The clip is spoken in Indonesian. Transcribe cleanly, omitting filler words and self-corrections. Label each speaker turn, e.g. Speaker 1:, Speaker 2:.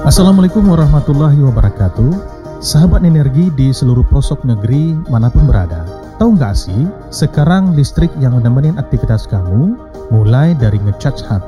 Speaker 1: Assalamualaikum warahmatullahi wabarakatuh. Sahabat energi di seluruh pelosok negeri manapun berada. Tahu nggak sih, sekarang listrik yang menemani aktivitas kamu mulai dari ngecharge HP,